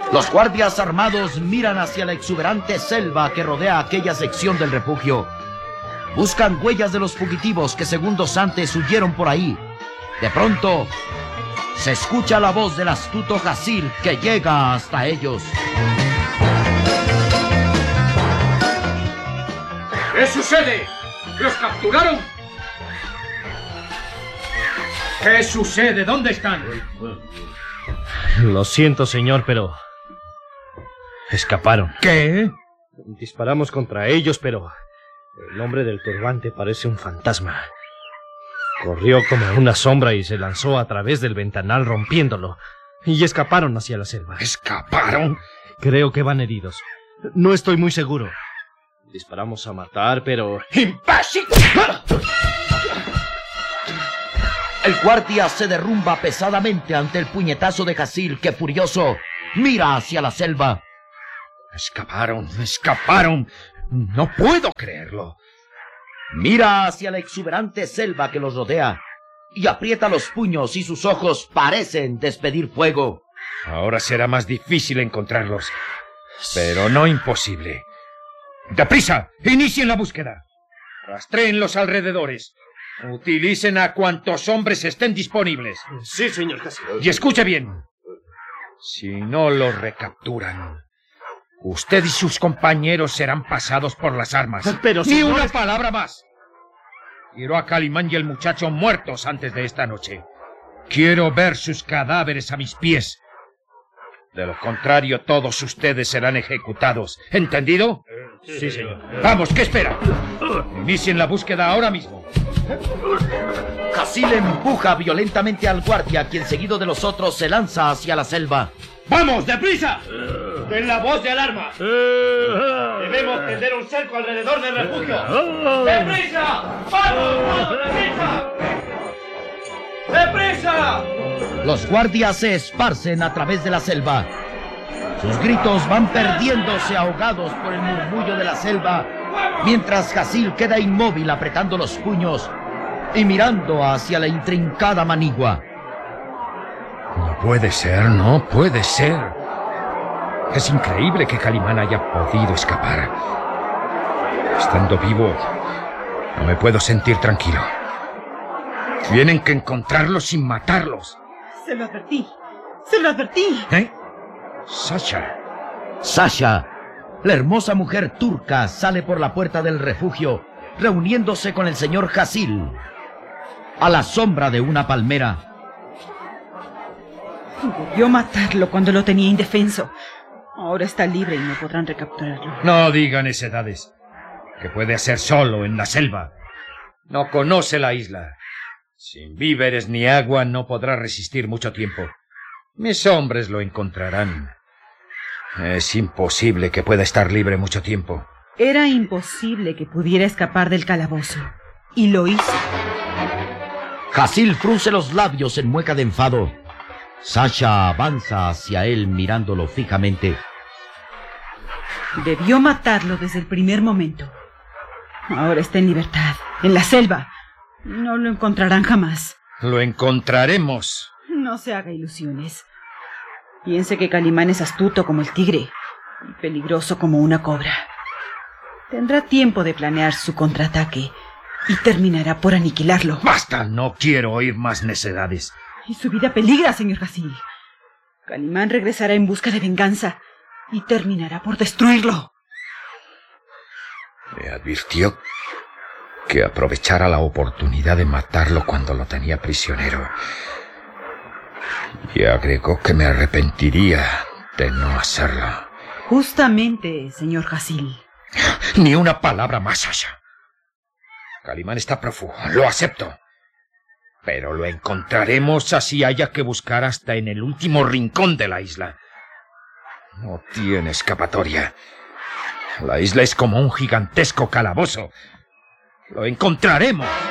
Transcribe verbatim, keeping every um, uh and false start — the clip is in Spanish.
Los guardias armados miran hacia la exuberante selva que rodea aquella sección del refugio. Buscan huellas de los fugitivos que segundos antes huyeron por ahí. De pronto, se escucha la voz del astuto Jasil que llega hasta ellos. ¿Qué sucede? ¿Los capturaron? ¿Qué sucede? ¿Dónde están? Lo siento, señor, pero... escaparon. ¿Qué? Disparamos contra ellos, pero... el hombre del turbante parece un fantasma. Corrió como una sombra y se lanzó a través del ventanal rompiéndolo. Y escaparon hacia la selva. ¿Escaparon? Creo que van heridos. No estoy muy seguro. Disparamos a matar, pero... ¡Imbécil! El guardia se derrumba pesadamente ante el puñetazo de Jasil que, furioso, mira hacia la selva. Escaparon, escaparon. No puedo creerlo. Mira hacia la exuberante selva que los rodea y aprieta los puños y sus ojos parecen despedir fuego. Ahora será más difícil encontrarlos, pero no imposible. ¡Deprisa! ¡Inicien la búsqueda! Rastreen los alrededores. Utilicen a cuantos hombres estén disponibles. Sí, señor Jasil. Y escuche bien. Si no los recapturan, usted y sus compañeros serán pasados por las armas. Pero, ¡ni señor... una palabra más! Quiero a Calimán y el muchacho muertos antes de esta noche. Quiero ver sus cadáveres a mis pies. De lo contrario, todos ustedes serán ejecutados. ¿Entendido? Sí, señor. Vamos, ¿qué espera? Inicien la búsqueda ahora mismo. Jasil empuja violentamente al guardia, quien seguido de los otros se lanza hacia la selva. ¡Vamos, deprisa! ¡Den la voz de alarma! ¡Debemos tender un cerco alrededor del refugio! ¡Deprisa! ¡Vamos, vamos, deprisa! ¡Deprisa! Los guardias se esparcen a través de la selva. Sus gritos van perdiéndose ahogados por el murmullo de la selva, mientras Jasil queda inmóvil apretando los puños y mirando hacia la intrincada manigua. No puede ser, no puede ser. Es increíble que Calimán haya podido escapar. Estando vivo, no me puedo sentir tranquilo. Tienen que encontrarlos sin matarlos. Se lo advertí. Se lo advertí. ¿Eh? Sasha. Sasha, la hermosa mujer turca, sale por la puerta del refugio, reuniéndose con el señor Jasil, a la sombra de una palmera. Debió matarlo cuando lo tenía indefenso. Ahora está libre y no podrán recapturarlo. No digan necedades. ¿Qué puede hacer solo en la selva? No conoce la isla. Sin víveres ni agua no podrá resistir mucho tiempo. Mis hombres lo encontrarán. Es imposible que pueda estar libre mucho tiempo. Era imposible que pudiera escapar del calabozo. Y lo hizo. Jasil frunce los labios en mueca de enfado. Sasha avanza hacia él mirándolo fijamente. Debió matarlo desde el primer momento. Ahora está en libertad, en la selva. No lo encontrarán jamás. Lo encontraremos. No se haga ilusiones. Piense que Calimán es astuto como el tigre y peligroso como una cobra. Tendrá tiempo de planear su contraataque y terminará por aniquilarlo. ¡Basta! No quiero oír más necedades. Y su vida peligra, señor Jasil. Calimán regresará en busca de venganza y terminará por destruirlo. Me advirtió que aprovechara la oportunidad de matarlo cuando lo tenía prisionero. Y agregó que me arrepentiría de no hacerlo. Justamente, señor Jasil. Ni una palabra más, Sasha. Calimán está prófugo, lo acepto. Pero lo encontraremos así haya que buscar hasta en el último rincón de la isla. No tiene escapatoria. La isla es como un gigantesco calabozo. Lo encontraremos.